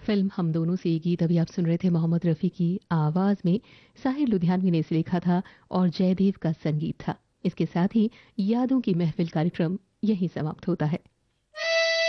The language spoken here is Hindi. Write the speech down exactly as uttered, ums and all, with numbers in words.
फिल्म हम दोनों से ये गीत अभी आप सुन रहे थे मोहम्मद रफ़ी की आवाज़ में। साहिर लुधियानवी ने इसे लिखा था और जयदेव का संगीत था। इसके साथ ही यादों की महफिल कार्यक्रम यहीं समाप्त होता है।